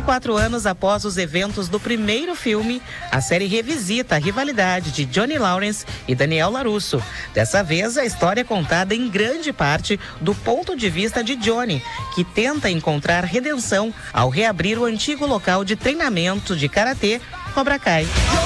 24 anos após os eventos do primeiro filme, a série revisita a rivalidade de Johnny Lawrence e Daniel LaRusso. Dessa vez, a história é contada em grande parte do ponto de vista de Johnny, que tenta encontrar redenção ao reabrir o antigo local de treinamento de karatê Cobra Kai.